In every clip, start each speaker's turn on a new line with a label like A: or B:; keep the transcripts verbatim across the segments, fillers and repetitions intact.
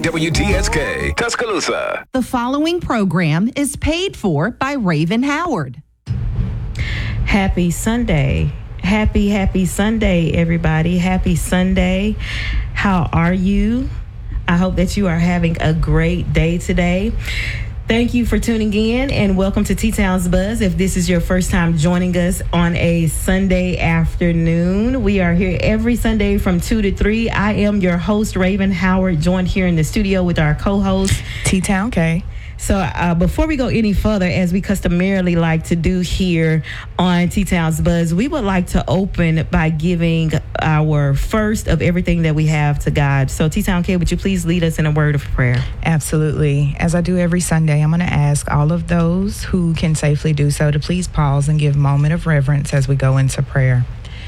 A: W T S K, Tuscaloosa.
B: The following program is paid for by Raven Howard.
C: Happy Sunday. Happy, happy Sunday, everybody. Happy Sunday. How are you? I hope that you are having a great day today. Thank you for tuning in and welcome to T-Town's Buzz. If this is your first time joining us on a Sunday afternoon, we are here every Sunday from two to three. I am your host, Raven Howard, joined here in the studio with our co-host,
D: T-Town K.
C: So uh, before we go any further, as we customarily like to do here on T-Town's Buzz, we would like to open by giving our first of everything that we have to God. So T-Town K, would you please lead us in a word of prayer?
D: Absolutely. As I do every Sunday, I'm going to ask all of those who can safely do so to please pause and give a moment of reverence as we go into prayer.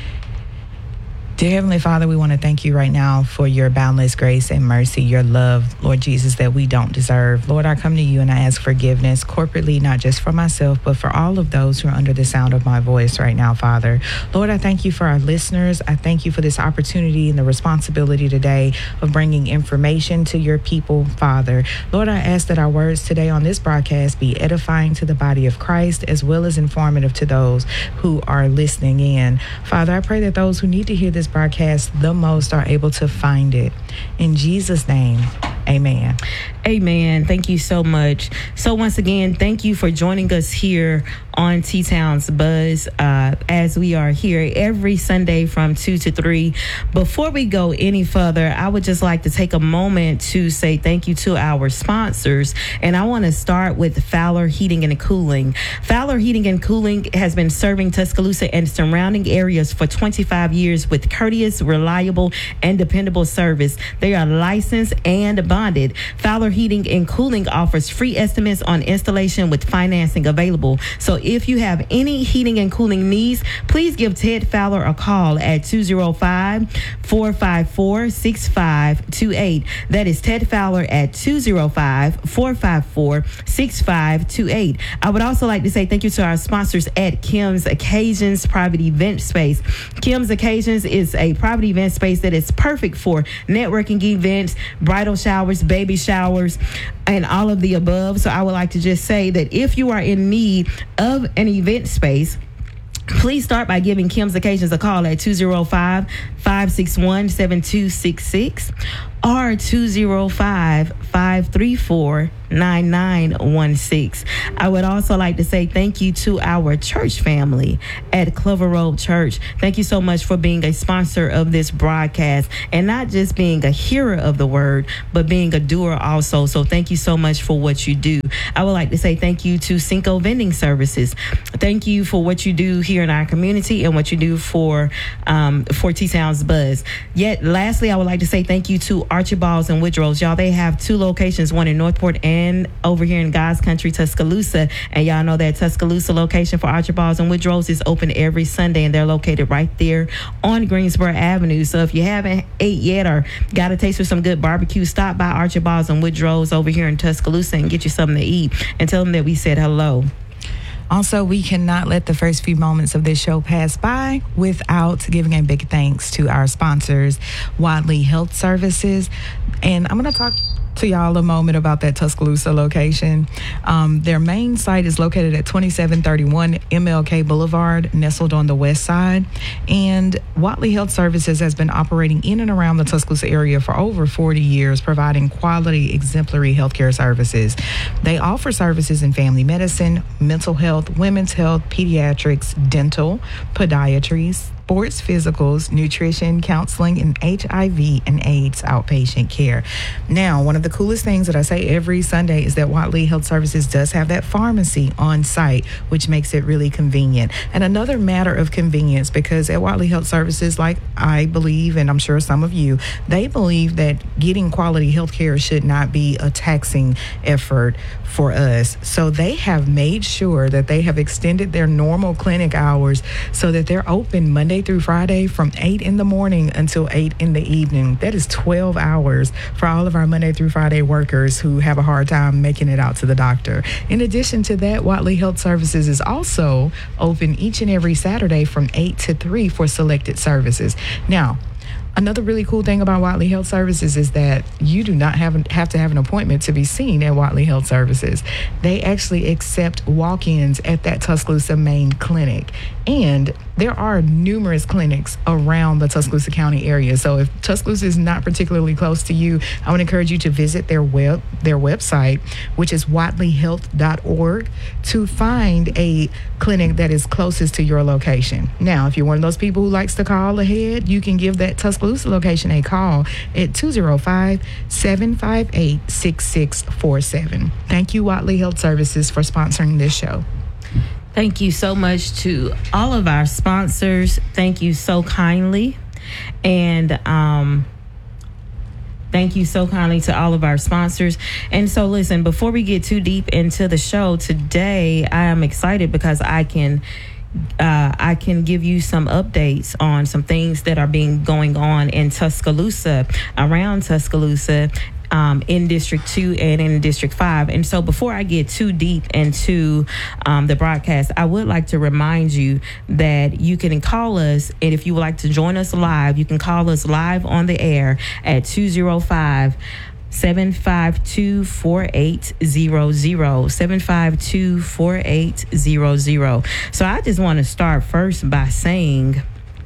D: Dear Heavenly Father, we want to thank you right now for your boundless grace and mercy, your love, Lord Jesus, that we don't deserve. Lord, I come to you and I ask forgiveness corporately, not just for myself, but for all of those who are under the sound of my voice right now, Father. Lord, I thank you for our listeners. I thank you for this opportunity and the responsibility today of bringing information to your people, Father. Lord, I ask that our words today on this broadcast be edifying to the body of Christ as well as informative to those who are listening in. Father, I pray that those who need to hear this broadcast the most are able to find it. In Jesus' name, amen.
C: Amen. Thank you so much. So once again, thank you for joining us here on T-Town's Buzz uh, as we are here every Sunday from two to three. Before we go any further, I would just like to take a moment to say thank you to our sponsors. And I want to start with Fowler Heating and Cooling. Fowler Heating and Cooling has been serving Tuscaloosa and surrounding areas for twenty-five years with courteous, reliable, and dependable service. They are licensed and bonded. Fowler Heating and Cooling offers free estimates on installation with financing available. So if you have any heating and cooling needs, please give Ted Fowler a call at two oh five, four five four, six five two eight. That is Ted Fowler at two oh five, four five four, six five two eight. I would also like to say thank you to our sponsors at Kim's Occasions Private Event Space. Kim's Occasions is a private event space that is perfect for networking events, bridal showers, baby showers, and all of the above. So I would like to just say that if you are in need of an event space, please start by giving Kim's Occasions a call at two oh five, five six one, seven two six six or two oh five, five three four, nine nine one six. I would also like to say thank you to our church family at Clover Road Church. Thank you so much for being a sponsor of this broadcast and not just being a hearer of the word, but being a doer also. So thank you so much for what you do. I would like to say thank you to Cinco Vending Services. Thank you for what you do here in our community and what you do for um, for T-Town's Buzz. Yet, lastly, I would like to say thank you to Archibald's and Woodrow's. Y'all, they have two locations, one in Northport and over here in God's Country, Tuscaloosa. And y'all know that Tuscaloosa location for Archibald's and Woodrow's is open every Sunday, and they're located right there on Greensboro Avenue. So if you haven't ate yet or got a taste for some good barbecue, stop by Archibald's and Woodrow's over here in Tuscaloosa and get you something to eat and tell them that we said hello.
D: Also, we cannot let the first few moments of this show pass by without giving a big thanks to our sponsors, Wadley Health Services. And I'm going to talk to y'all a moment about that Tuscaloosa location. Um, their main site is located at twenty-seven thirty-one M L K Boulevard, nestled on the west side. And Wadley Health Services has been operating in and around the Tuscaloosa area for over forty years, providing quality, exemplary healthcare services. They offer services in family medicine, mental health, women's health, pediatrics, dental, podiatry, sports physicals, nutrition, counseling, and H I V and AIDS outpatient care. Now, one of the coolest things that I say every Sunday is that Wadley Health Services does have that pharmacy on site, which makes it really convenient. And another matter of convenience, because at Wadley Health Services, like I believe, and I'm sure some of you, they believe that getting quality health care should not be a taxing effort for us. So they have made sure that they have extended their normal clinic hours so that they're open Monday through Friday from eight in the morning until eight in the evening. That is twelve hours for all of our Monday through Friday workers who have a hard time making it out to the doctor. In addition to that, Wadley Health Services is also open each and every Saturday from eight to three for selected services. Now, another really cool thing about Watley Health Services is that you do not have, have to have an appointment to be seen at Watley Health Services. They actually accept walk-ins at that Tuscaloosa main clinic. And there are numerous clinics around the Tuscaloosa County area. So if Tuscaloosa is not particularly close to you, I would encourage you to visit their web their website, which is watley health dot org, to find a clinic that is closest to your location. Now, if you're one of those people who likes to call ahead, you can give that Tuscaloosa location a call at two oh five, seven five eight, six six four seven. Thank you, Watley Health Services, for sponsoring this show.
C: Thank you so much to all of our sponsors. Thank you so kindly. And um, thank you so kindly to all of our sponsors. And so, listen, before we get too deep into the show today, I am excited because I can uh, I can give you some updates on some things that are being going on in Tuscaloosa, around Tuscaloosa, Um, in District two and in District five. And so before I get too deep into um, the broadcast, I would like to remind you that you can call us, and if you would like to join us live, you can call us live on the air at two oh five, seven five two, four eight zero zero, seven five two, four eight zero zero. So I just want to start first by saying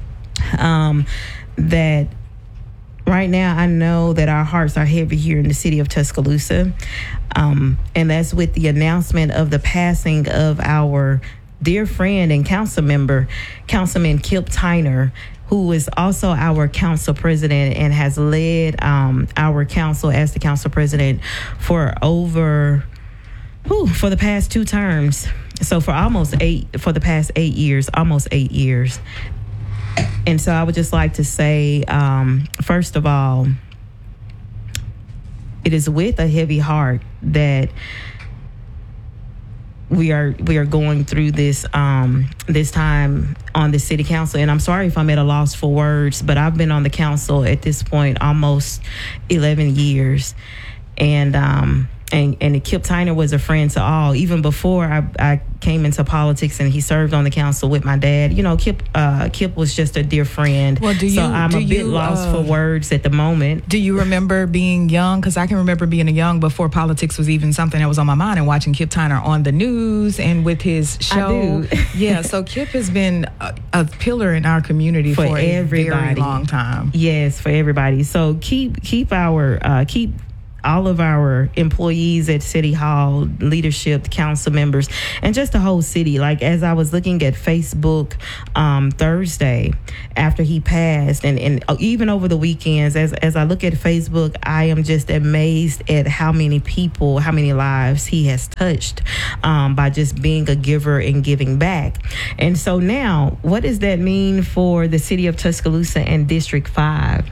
C: um, that right now, I know that our hearts are heavy here in the city of Tuscaloosa, um, and that's with the announcement of the passing of our dear friend and council member, Councilman Kip Tyner, who is also our council president and has led um, our council as the council president for over, whew, for the past two terms. So for almost eight, for the past eight years, almost eight years. And so I would just like to say, um, first of all, it is with a heavy heart that we are we are going through this um, this time on the city council. And I'm sorry if I'm at a loss for words, but I've been on the council at this point almost eleven years, and um, and and Kip Tyner was a friend to all. Even before I, I came into politics, and he served on the council with my dad. You know, Kip uh, Kip was just a dear friend.
D: Well, do you,
C: so I'm
D: do
C: a bit
D: you,
C: lost
D: uh,
C: for words at the moment.
D: Do you remember being young? Because I can remember being a young before politics was even something that was on my mind, and watching Kip Tyner on the news and with his show.
C: I do.
D: Yeah, so Kip has been a, a pillar in our community for,
C: For
D: a
C: everybody.
D: very long time.
C: Yes, for everybody. So keep keep our uh, keep. all of our employees at City Hall, leadership, council members, and just the whole city. Like, as I was looking at Facebook um, Thursday after he passed, and, and even over the weekends, as, as I look at Facebook, I am just amazed at how many people, how many lives he has touched um, by just being a giver and giving back. And so now, what does that mean for the city of Tuscaloosa and District five?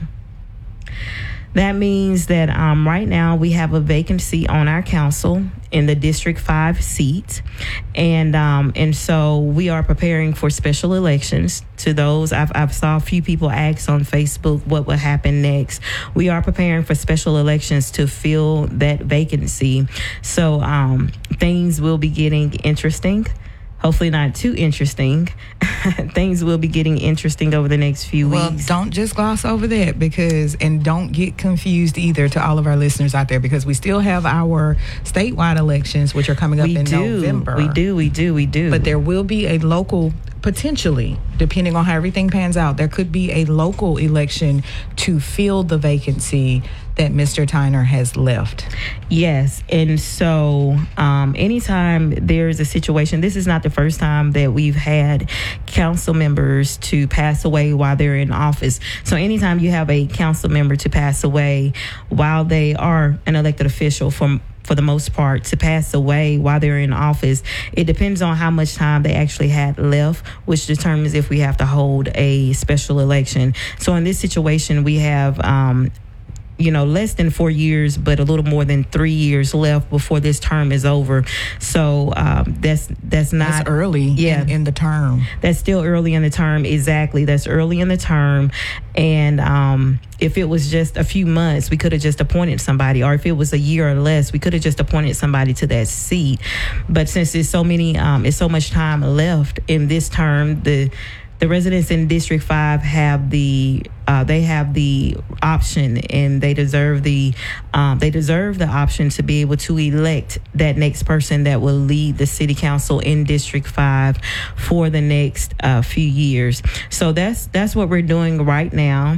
C: That means that um, right now we have a vacancy on our council in the District five seat. And um, and so we are preparing for special elections. To those, I've, I've saw a few people ask on Facebook what will happen next. We are preparing for special elections to fill that vacancy. So um, things will be getting interesting. Hopefully not too interesting. Things will be getting interesting over the next few
D: Well,
C: weeks.
D: don't just gloss over that, because, and don't get confused either to all of our listeners out there, because we still have our statewide elections, which are coming up
C: we
D: in
C: do.
D: November.
C: We do, we do, we do.
D: But there will be a local, potentially, depending on how everything pans out, there could be a local election to fill the vacancy that Mister Tyner has left.
C: Yes. And so um, anytime there's a situation, this is not the first time that we've had council members to pass away while they're in office. So anytime you have a council member to pass away while they are an elected official, from for the most part, to pass away while they're in office, it depends on how much time they actually had left, which determines if we have to hold a special election. So in this situation, we have um, you know, less than four years, but a little more than three years left before this term is over. So um, that's that's not
D: That's early
C: yeah.
D: in, in the term.
C: That's still early in the term. Exactly. That's early in the term. And um, if it was just a few months, we could have just appointed somebody. Or if it was a year or less, we could have just appointed somebody to that seat. But since there's so many, um, it's so much time left in this term, the the residents in District five have the uh, they have the option, and they deserve the um, they deserve the option to be able to elect that next person that will lead the city council in District five for the next uh, few years. So that's that's what we're doing right now.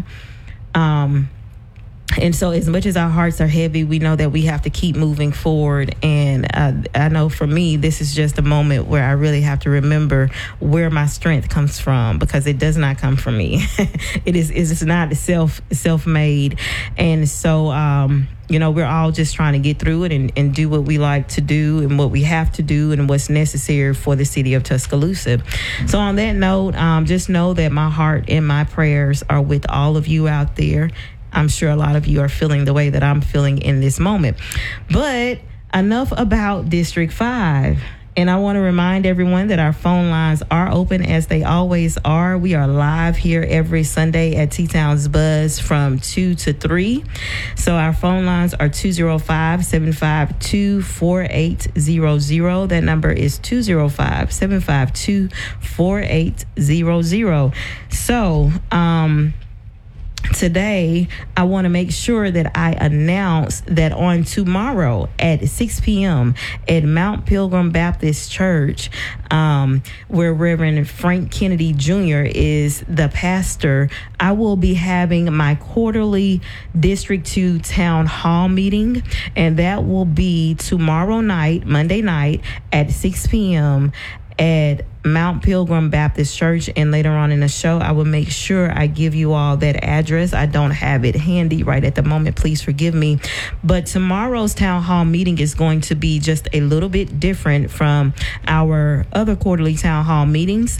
C: Um, And so as much as our hearts are heavy, we know that we have to keep moving forward. And uh, I know for me, this is just a moment where I really have to remember where my strength comes from, because it does not come from me. It is it's not self self-made. And so, um, you know, we're all just trying to get through it and, and do what we like to do and what we have to do and what's necessary for the city of Tuscaloosa. So on that note, um, just know that my heart and my prayers are with all of you out there. I'm sure a lot of you are feeling the way that I'm feeling in this moment. But enough about District five. And I want to remind everyone that our phone lines are open, as they always are. We are live here every Sunday at T-Town's Buzz from two to three. So our phone lines are two oh five, seven five two, four eight zero zero. That number is two oh five, seven five two, four eight zero zero. So, um... today, I want to make sure that I announce that on tomorrow at six p.m. at Mount Pilgrim Baptist Church, um, where Reverend Frank Kennedy Junior is the pastor, I will be having my quarterly District two Town Hall meeting, and that will be tomorrow night, Monday night at six p.m. at Mount Pilgrim Baptist Church. And later on in the show, I will make sure I give you all that address. I don't have it handy right at the moment. Please forgive me. But tomorrow's town hall meeting is going to be just a little bit different from our other quarterly town hall meetings.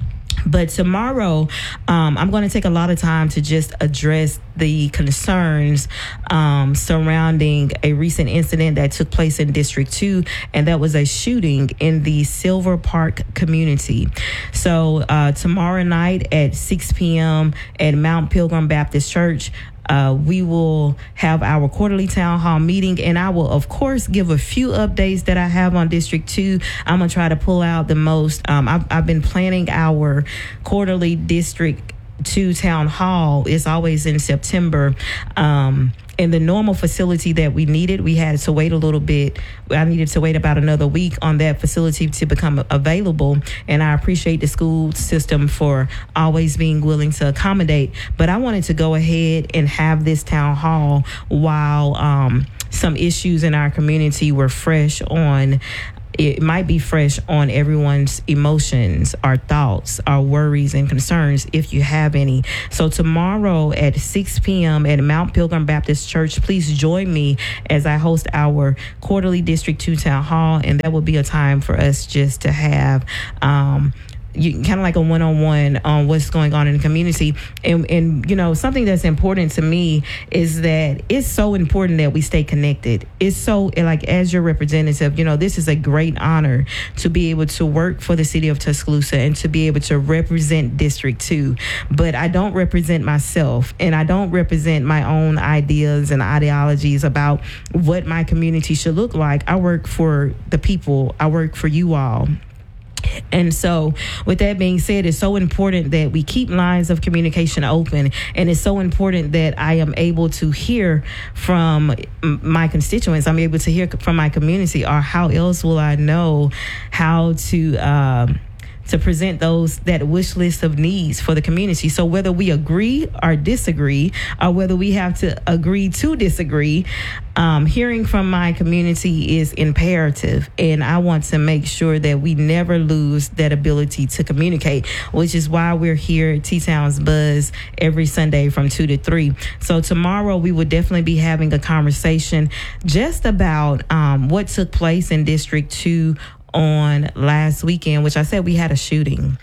C: But tomorrow, um, I'm going to take a lot of time to just address the concerns um, surrounding a recent incident that took place in District two, and that was a shooting in the Silver Park community. So uh, tomorrow night at six p.m. at Mount Pilgrim Baptist Church, Uh, we will have our quarterly town hall meeting, and I will, of course, give a few updates that I have on District two. I'm going to try to pull out the most. Um, I've, I've been planning our quarterly District two town hall. It's always in September. Um, in the normal facility that we needed, we had to wait a little bit. I needed to wait about another week on that facility to become available. And I appreciate the school system for always being willing to accommodate. But I wanted to go ahead and have this town hall while um, some issues in our community were fresh on it might be fresh on everyone's emotions, our thoughts, our worries and concerns, if you have any. So tomorrow at six p.m. at Mount Pilgrim Baptist Church, please join me as I host our quarterly District two Town Hall, and that will be a time for us just to have um, you kind of like a one-on-one on what's going on in the community. And, and, you know, something that's important to me is that it's so important that we stay connected. It's so, like, as your representative, you know, this is a great honor to be able to work for the city of Tuscaloosa and to be able to represent District two. But I don't represent myself, and I don't represent my own ideas and ideologies about what my community should look like. I work for the people. I work for you all. And so with that being said, it's so important that we keep lines of communication open. And it's so important that I am able to hear from my constituents. I'm able to hear from my community, or how else will I know how to um, to present those that wish list of needs for the community. So whether we agree or disagree, or whether we have to agree to disagree, um, hearing from my community is imperative. And I want to make sure that we never lose that ability to communicate, which is why we're here at T-Town's Buzz every Sunday from two to three. So tomorrow we will definitely be having a conversation just about um, what took place in District two on last weekend, which I said we had a shooting.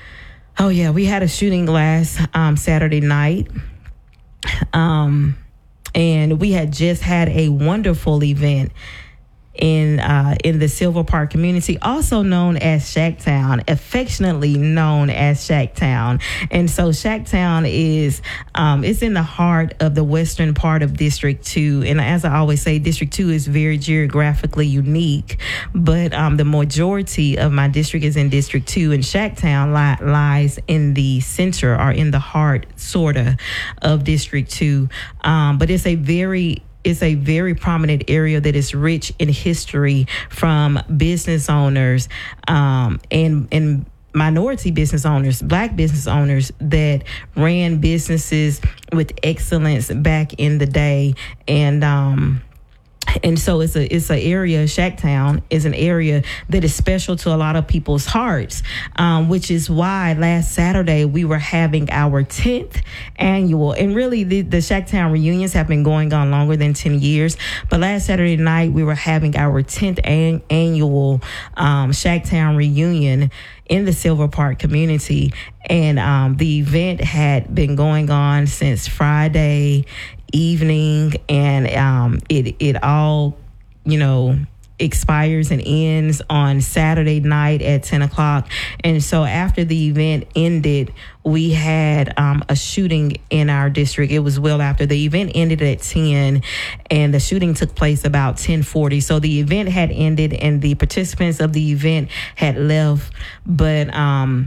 C: Oh yeah, we had a shooting last um, Saturday night. Um, and we had just had a wonderful event in uh, in the Silver Park community, also known as Shacktown, affectionately known as Shacktown. And so Shacktown is um, it's in the heart of the western part of District two. And as I always say, District two is very geographically unique, but um, the majority of my district is in District two, and Shacktown li- lies in the center or in the heart, sort of, of District two. Um, but it's a very It's a very prominent area that is rich in history from business owners um, and and minority business owners, black business owners that ran businesses with excellence back in the day. And um And so it's a it's an area, Shacktown is an area that is special to a lot of people's hearts, um, which is why last Saturday we were having our tenth annual, and really the, the Shacktown reunions have been going on longer than ten years, but last Saturday night we were having our tenth an, annual um, Shacktown reunion in the Silver Park community. And um, the event had been going on since Friday evening, and um, it it all, you know, expires and ends on Saturday night at ten o'clock. And so after the event ended, we had um, a shooting in our district. It was well after the event ended at ten, and the shooting took place about ten forty. So the event had ended and the participants of the event had left, but um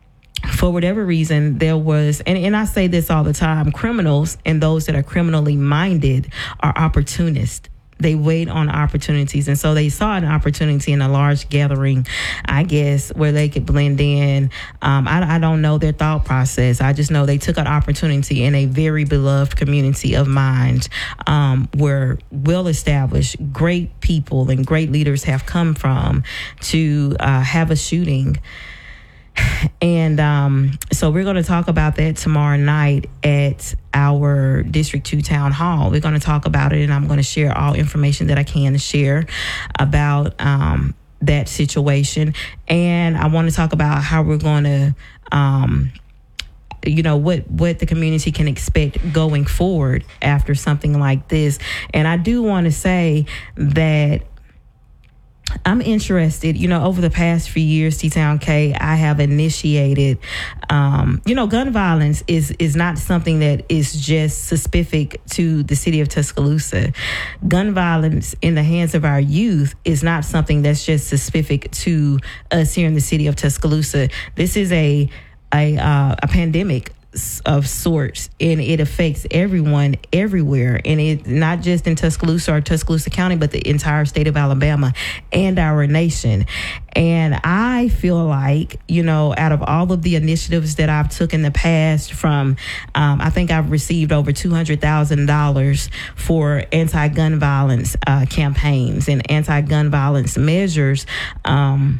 C: for whatever reason, there was, and, and I say this all the time, criminals and those that are criminally minded are opportunists. They wait on opportunities. And so they saw an opportunity in a large gathering, I guess, where they could blend in. Um, I, I don't know their thought process. I just know they took an opportunity in a very beloved community of mine, um, where well-established, great people and great leaders have come from, to uh, have a shooting. And um, so we're going to talk about that tomorrow night at our District two Town Hall. We're going to talk about it, and I'm going to share all information that I can share about um, that situation. And I want to talk about how we're going to, um, you know, what, what the community can expect going forward after something like this. And I do want to say that I'm interested, you know, over the past few years, T-Town K, I have initiated, um, you know, gun violence is, is not something that is just specific to the city of Tuscaloosa. Gun violence in the hands of our youth is not something that's just specific to us here in the city of Tuscaloosa. This is a, a, uh, a pandemic of sorts, and it affects everyone everywhere, and it not just in Tuscaloosa or Tuscaloosa County, but the entire state of Alabama and our nation. And I feel like, you know, out of all of the initiatives that I've took in the past, from um, I think I've received over two hundred thousand dollars for anti-gun violence uh, campaigns and anti-gun violence measures. Um,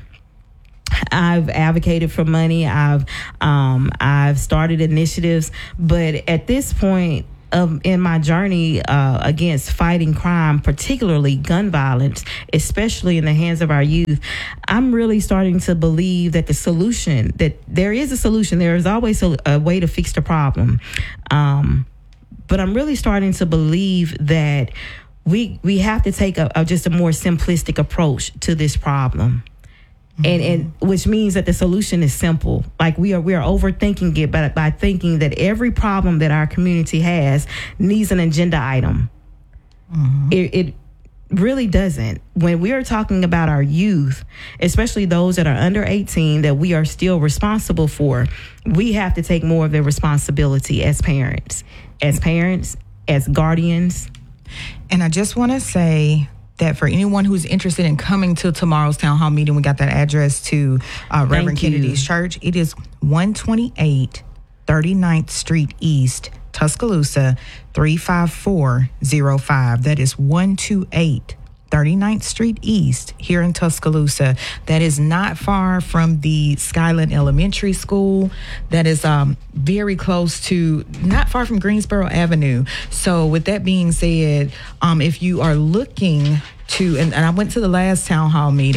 C: I've advocated for money. I've um, I've started initiatives, but at this point of in my journey uh, against fighting crime, particularly gun violence, especially in the hands of our youth, I'm really starting to believe that the solution, that there is a solution. There is always a, a way to fix the problem, um, but I'm really starting to believe that we we have to take a, a just a more simplistic approach to this problem. And, and which means that the solution is simple. Like we are, we are overthinking it by, by thinking that every problem that our community has needs an agenda item. Mm-hmm. It, it really doesn't. When we are talking about our youth, especially those that are under eighteen, that we are still responsible for, we have to take more of the responsibility as parents, as parents, as guardians.
D: And I just want to say that for anyone who's interested in coming to tomorrow's town hall meeting, we got that address to uh, Reverend Kennedy's church. It is one twenty-eight thirty-ninth Street East, Tuscaloosa, three five four zero five. That is one twenty-eight thirty-ninth Street East here in Tuscaloosa. That is not far from the Skyland Elementary School. That is um, very close to, not far from Greensboro Avenue. So with that being said, um, if you are looking to, and, and I went to the last town hall meeting,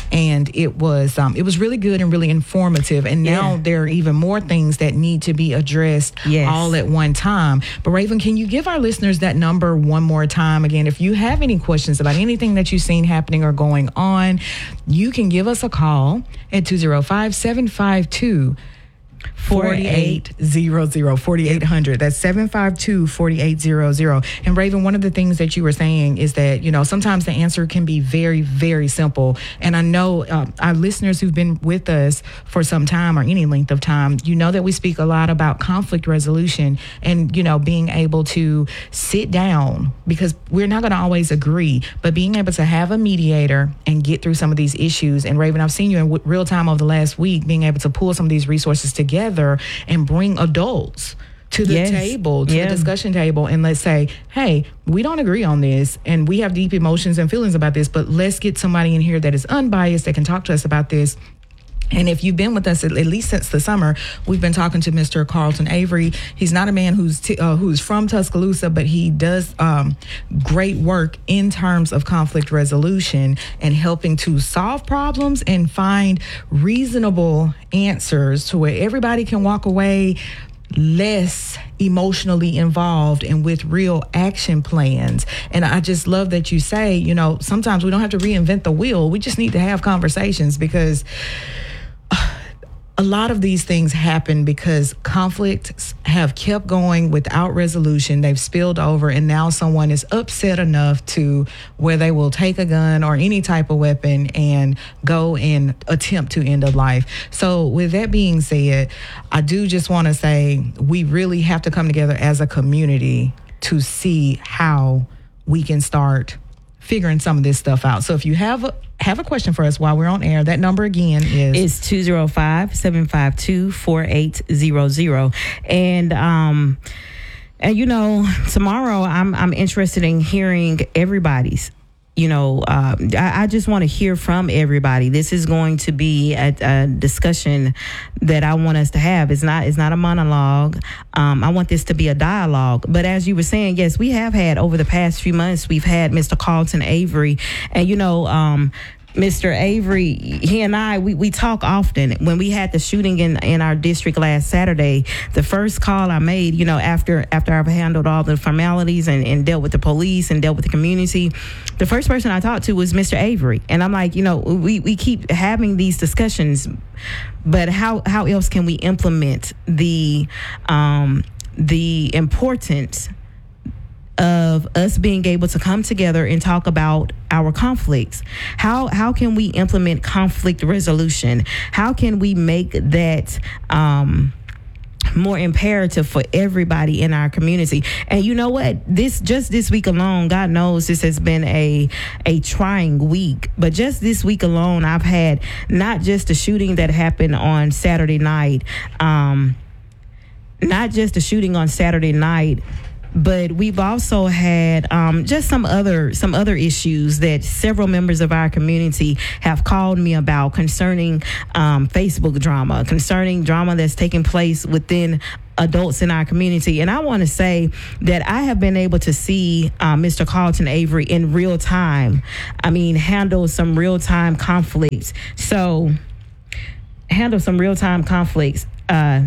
D: and it was um, it was really good and really informative. And now
C: Yeah.
D: there are even more things that need to be addressed
C: Yes.
D: all at one time. But Raven, can you give our listeners that number one more time again? If you have any questions about anything that you've seen happening or going on, you can give us a call at two oh five, seven five two, four eight hundred, forty-eight hundred. That's seven five two, four eight hundred. And Raven, one of the things that you were saying is that, you know, sometimes the answer can be very, very simple. And I know uh, our listeners who've been with us for some time or any length of time, you know that we speak a lot about conflict resolution and, you know, being able to sit down, because we're not going to always agree, but being able to have a mediator and get through some of these issues. And Raven, I've seen you in w- real time over the last week, being able to pull some of these resources together and bring adults to the
C: Yes.
D: table, to
C: Yeah.
D: the discussion table, and let's say, hey, we don't agree on this and we have deep emotions and feelings about this, but let's get somebody in here that is unbiased, that can talk to us about this. And if you've been with us at at least since the summer, we've been talking to Mister Carlton Avery. He's not a man who's t- uh, who's from Tuscaloosa, but he does um, great work in terms of conflict resolution and helping to solve problems and find reasonable answers to where everybody can walk away less emotionally involved and with real action plans. And I just love that you say, you know, sometimes we don't have to reinvent the wheel. We just need to have conversations, because a lot of these things happen because conflicts have kept going without resolution. They've spilled over, and now someone is upset enough to where they will take a gun or any type of weapon and go and attempt to end a life. So with that being said, I do just want to say we really have to come together as a community to see how we can start figuring some of this stuff out. So if you have a, have a question for us while we're on air, that number again is...
C: It's two oh five, seven five two, four eight hundred. And, um, and you know, tomorrow I'm I'm interested in hearing everybody's. You know, uh, I, I just want to hear from everybody. This is going to be a, a discussion that I want us to have. It's not it's not a monologue. Um, I want this to be a dialogue. But as you were saying, yes, we have had over the past few months, we've had Mister Carlton Avery. And, you know, um, Mister Avery, he and I, we, we talk often. When we had the shooting in, in our district last Saturday, the first call I made, you know, after after I've handled all the formalities and, and dealt with the police and dealt with the community, the first person I talked to was Mister Avery. And I'm like, you know, we, we keep having these discussions, but how, how else can we implement the um, the importance of us being able to come together and talk about our conflicts? How how can we implement conflict resolution? How can we make that um, more imperative for everybody in our community? And you know what? This just this week alone, God knows this has been a a trying week. But just this week alone, I've had not just the shooting that happened on Saturday night, um, not just the shooting on Saturday night, but we've also had um, just some other some other issues that several members of our community have called me about concerning um, Facebook drama, concerning drama that's taking place within adults in our community. And I want to say that I have been able to see uh, Mister Carlton Avery in real time. I mean, handle some real time conflicts. So handle some real time conflicts. Uh,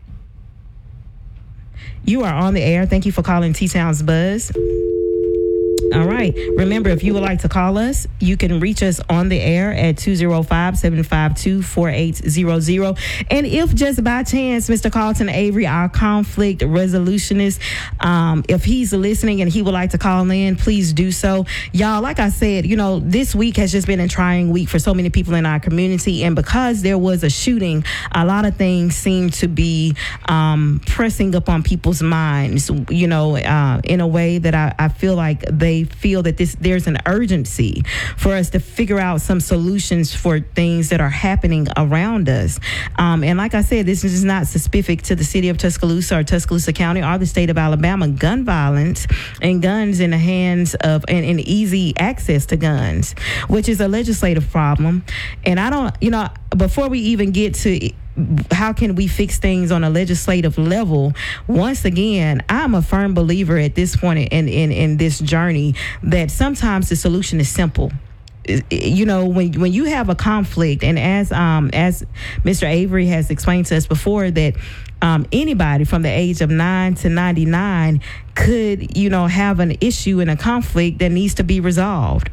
C: You are on the air. Thank you for calling T-Town's Buzz. All right. Remember, if you would like to call us, you can reach us on the air at two oh five, seven five two, four eight hundred. And if just by chance, Mister Carlton Avery, our conflict resolutionist, um, if he's listening and he would like to call in, please do so. Y'all, like I said, you know, this week has just been a trying week for so many people in our community. And because there was a shooting, a lot of things seem to be um, pressing up on people's minds, you know, uh, in a way that I, I feel like they feel that this there's an urgency for us to figure out some solutions for things that are happening around us. Um, and like I said, this is not specific to the city of Tuscaloosa or Tuscaloosa County or the state of Alabama. Gun violence and guns in the hands of and, and easy access to guns, which is a legislative problem. And I don't, you know, before we even get to how can we fix things on a legislative level, once again, I'm a firm believer at this point in, in, in this journey that sometimes the solution is simple. you know, when when you have a conflict, and as um as Mister Avery has explained to us before, that um, anybody from the age of nine to ninety-nine could, you know, have an issue and a conflict that needs to be resolved.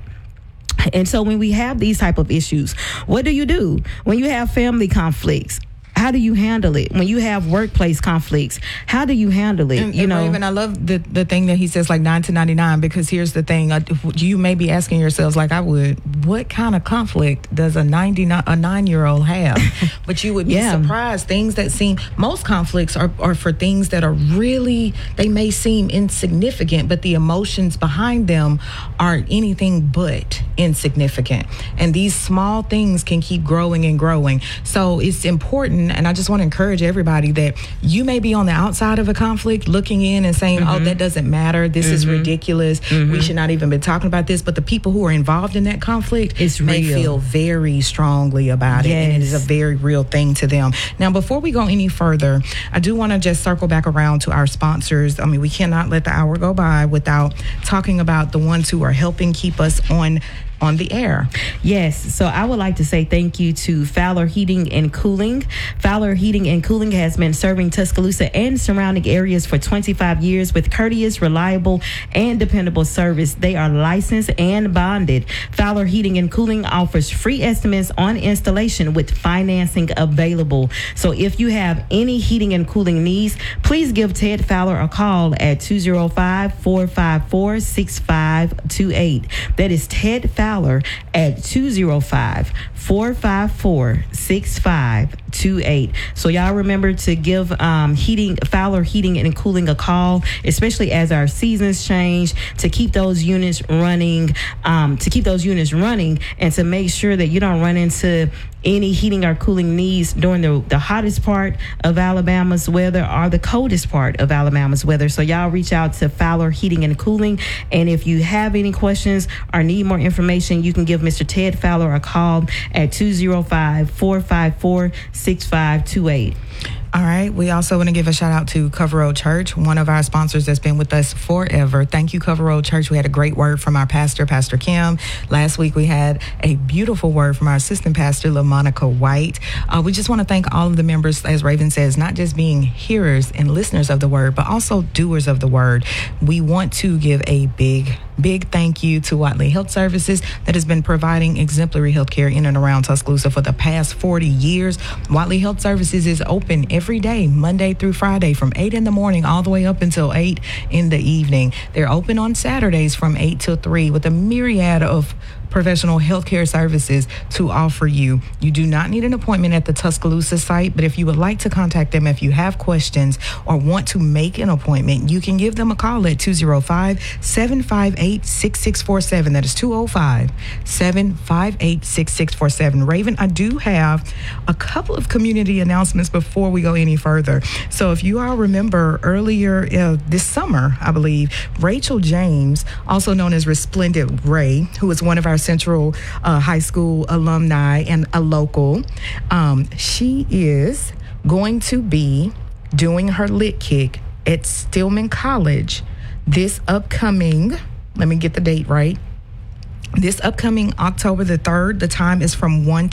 C: And so when we have these type of issues, what do you do when you have family conflicts? How do you handle it? When you have workplace conflicts, how do you handle it?
D: And,
C: you
D: and
C: know,
D: Raven, I love the the thing that he says, like nine to ninety-nine, because here's the thing: uh, you may be asking yourselves, like I would, what kind of conflict does a ninety-nine a nine year old have? But you would be
C: Yeah.
D: surprised. Things that seem most conflicts are are for things that are really, they may seem insignificant, but the emotions behind them are anything but insignificant. And these small things can keep growing and growing. So it's important. And I just want to encourage everybody that you may be on the outside of a conflict looking in and saying, mm-hmm. oh, that doesn't matter. This mm-hmm. is ridiculous. Mm-hmm. We should not even be talking about this. But the people who are involved in that conflict
C: it's
D: may
C: real.
D: feel very strongly about
C: yes.
D: it. And it is a very real thing to them. Now, before we go any further, I do want to just circle back around to our sponsors. I mean, we cannot let the hour go by without talking about the ones who are helping keep us on on the air.
C: Yes. So I would like to say thank you to Fowler Heating and Cooling. Fowler Heating and Cooling has been serving Tuscaloosa and surrounding areas for twenty-five years with courteous, reliable, and dependable service. They are licensed and bonded. Fowler Heating and Cooling offers free estimates on installation with financing available. So if you have any heating and cooling needs, please give Ted Fowler a call at two oh five, four five four, six five two eight. That is Ted Fowler at two oh five, four five four, six five two eight. So y'all remember to give um, heating Fowler Heating and Cooling a call, especially as our seasons change, to keep those units running, um, to keep those units running, and to make sure that you don't run into any heating or cooling needs during the, the hottest part of Alabama's weather or the coldest part of Alabama's weather. So y'all reach out to Fowler Heating and Cooling. And if you have any questions or need more information, you can give Mister Ted Fowler a call at two oh five, four five four, six five two eight.
D: All right. We also want to give a shout out to Cover Road Church, one of our sponsors that's been with us forever. Thank you, Cover Road Church. We had a great word from our pastor, Pastor Kim. Last week, we had a beautiful word from our assistant pastor, LaMonica White. Uh, we just want to thank all of the members, as Raven says, not just being hearers and listeners of the word, but also doers of the word. We want to give a big Big thank you to Watley Health Services that has been providing exemplary health care in and around Tuscaloosa for the past forty years. Watley Health Services is open every day, Monday through Friday, from eight in the morning all the way up until eight in the evening. They're open on Saturdays from eight till three with a myriad of professional healthcare services to offer you. You do not need an appointment at the Tuscaloosa site, but if you would like to contact them, if you have questions or want to make an appointment, you can give them a call at two oh five, seven five eight, six six four seven. That is two oh five, seven five eight, six six four seven. Raven, I do have a couple of community announcements before we go any further. So if you all remember earlier uh, this summer, I believe, Rachel James, also known as Resplendent Ray, who is one of our Central uh, High School alumni and a local, um, she is going to be doing her lit kick at Stillman College this upcoming, let me get the date right, this upcoming October the third. The time is from one